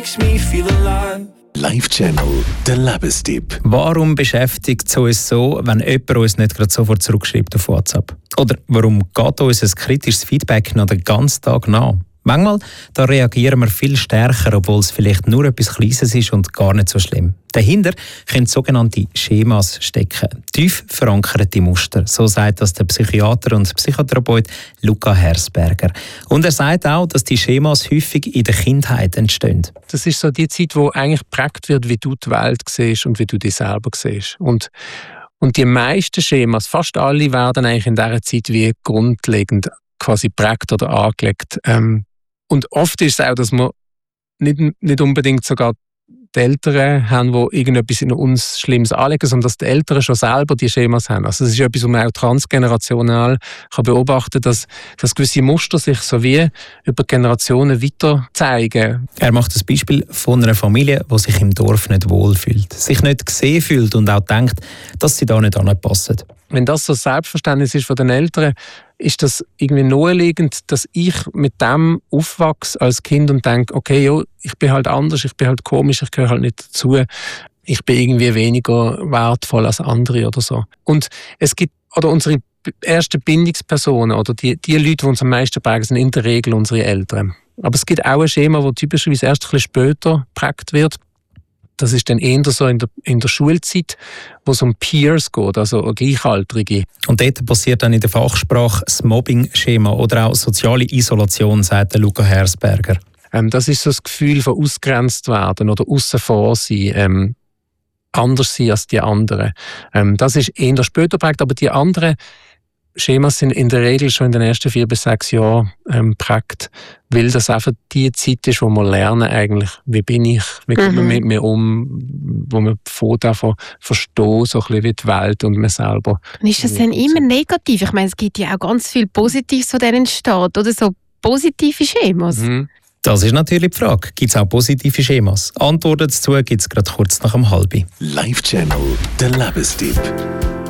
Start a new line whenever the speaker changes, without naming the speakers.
Live-Channel, der Lebenstipp.
Warum beschäftigt es uns so, wenn jemand uns nicht gerade sofort zurückschreibt auf WhatsApp? Oder warum geht uns ein kritisches Feedback noch den ganzen Tag nach? Manchmal da reagieren wir viel stärker, obwohl es vielleicht nur etwas Kleines ist und gar nicht so schlimm. Dahinter können sogenannte Schemas stecken, tief verankerte Muster. So sagt das der Psychiater und Psychotherapeut Luca Hersberger. Und er sagt auch, dass die Schemas häufig in der Kindheit entstehen.
Das ist so die Zeit, wo eigentlich geprägt wird, wie du die Welt siehst und wie du dich selber siehst. Und die meisten Schemas, fast alle, werden eigentlich in dieser Zeit wie grundlegend quasi geprägt oder angelegt. Und oft ist es auch, dass wir nicht unbedingt sogar die Eltern haben, die irgendetwas in uns Schlimmes anlegen, sondern dass die Eltern schon selber die Schemas haben. Also es ist etwas, was man auch transgenerational kann beobachten kann, dass gewisse Muster sich so wie über Generationen weiter zeigen.
Er macht das Beispiel von einer Familie, die sich im Dorf nicht wohlfühlt, sich nicht gesehen fühlt und auch denkt, dass sie da nicht anpassen.
Wenn das so Selbstverständnis ist von den Eltern, ist das irgendwie naheliegend, dass ich mit dem aufwachse als Kind und denke, okay, jo, ich bin halt anders, ich bin halt komisch, ich gehöre halt nicht dazu, ich bin irgendwie weniger wertvoll als andere oder so. Und es gibt, oder unsere ersten Bindungspersonen oder die Leute, die uns am meisten prägen, sind in der Regel unsere Eltern. Aber es gibt auch ein Schema, das typischerweise erst ein bisschen später geprägt wird. Das ist dann eher so in der Schulzeit, wo es um Peers geht, also Gleichaltrige.
Und dort passiert dann in der Fachsprache das Mobbing-Schema oder auch soziale Isolation, sagt Luca Hersberger.
Das ist so das Gefühl von ausgegrenzt werden oder aussen vor sein, anders sein als die anderen. Das ist eher später geprägt, aber die anderen Schemas sind in der Regel schon in den ersten 4 bis 6 Jahren geprägt, weil das einfach die Zeit ist, wo wir lernen eigentlich, wie bin ich, wie geht man mit mir um, wo man davon verstehen, so ein bisschen wie die Welt und man selber.
Und ist das dann immer negativ? Ich meine, es gibt ja auch ganz viel Positives, was dann entsteht, oder so positive Schemas.
Das ist natürlich die Frage. Gibt es auch positive Schemas? Antworten dazu gibt es gerade kurz nach dem 12:30.
Live-Channel, der Lebenstipp.